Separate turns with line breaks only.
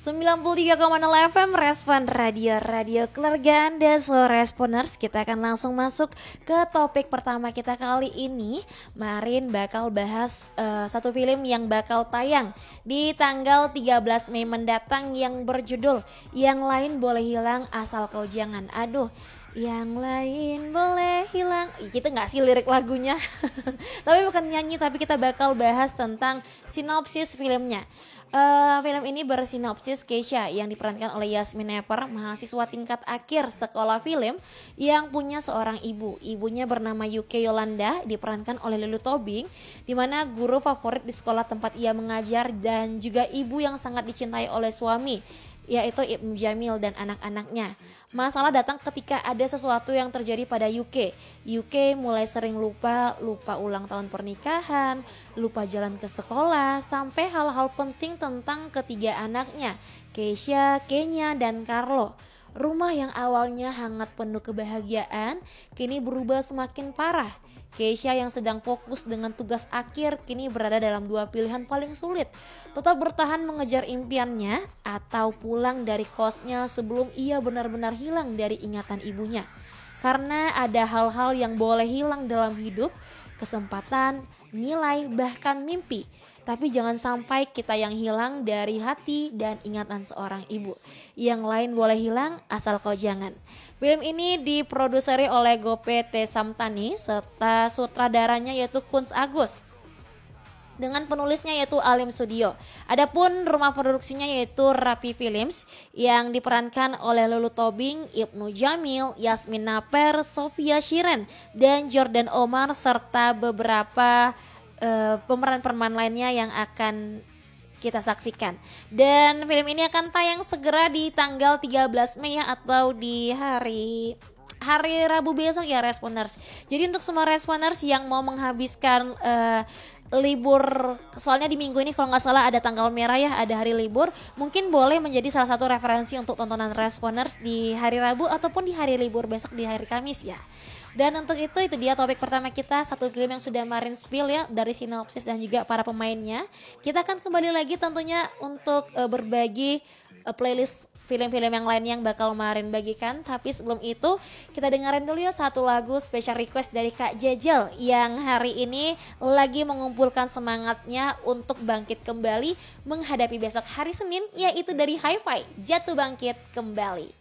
93,0 FM Respon Radio keluarga Anda. So Responers, kita akan langsung masuk ke topik pertama kita kali ini. Marin bakal bahas satu film yang bakal tayang di tanggal 13 Mei mendatang yang berjudul Yang Lain Boleh Hilang Asal Kau Jangan. Aduh, yang lain boleh hilang. Kita gak sih lirik lagunya tapi bukan nyanyi, tapi kita bakal bahas tentang sinopsis filmnya. Film ini bersinopsis Keisha yang diperankan oleh Yasmin Apper, mahasiswa tingkat akhir sekolah film yang punya seorang ibu. Ibunya bernama Yuke Yolanda, diperankan oleh Lulu Tobing, di mana guru favorit di sekolah tempat ia mengajar dan juga ibu yang sangat dicintai oleh suami, yaitu Ibnu Jamil dan anak-anaknya. Masalah datang ketika ada sesuatu yang terjadi pada Yuke. Yuke mulai sering lupa ulang tahun pernikahan, lupa jalan ke sekolah, sampai hal-hal penting tentang ketiga anaknya, Keisha, Kenya, dan Carlo. Rumah yang awalnya hangat penuh kebahagiaan, kini berubah semakin parah. Keisha yang sedang fokus dengan tugas akhir kini berada dalam dua pilihan paling sulit. Tetap bertahan mengejar impiannya atau pulang dari kosnya sebelum ia benar-benar hilang dari ingatan ibunya. Karena ada hal-hal yang boleh hilang dalam hidup, kesempatan, nilai, bahkan mimpi. Tapi jangan sampai kita yang hilang dari hati dan ingatan seorang ibu. Yang lain boleh hilang asal kau jangan. Film ini diproduseri oleh Gope T. Samtani serta sutradaranya yaitu Kunz Agus, dengan penulisnya yaitu Alim Studio. Adapun rumah produksinya yaitu Rapi Films yang diperankan oleh Lulu Tobing, Ibnu Jamil, Yasmin Apper, Sofia Shiren, dan Jordan Omar serta beberapa pemeran-pemeran lainnya yang akan kita saksikan. Dan film ini akan tayang segera di tanggal 13 Mei atau di hari Rabu besok ya Responers. Jadi untuk semua Responers yang mau menghabiskan libur, soalnya di minggu ini kalau nggak salah ada tanggal merah ya, ada hari libur, mungkin boleh menjadi salah satu referensi untuk tontonan Responers di hari Rabu ataupun di hari libur besok di hari Kamis ya. Dan untuk itu dia topik pertama kita, satu film yang sudah Marin spill ya dari sinopsis dan juga para pemainnya. Kita akan kembali lagi tentunya untuk berbagi playlist film-film yang lain yang bakal Marin bagikan. Tapi sebelum itu kita dengerin dulu ya satu lagu special request dari Kak Jejel yang hari ini lagi mengumpulkan semangatnya untuk bangkit kembali menghadapi besok hari Senin, yaitu dari Hi-Fi, Jatuh Bangkit Kembali.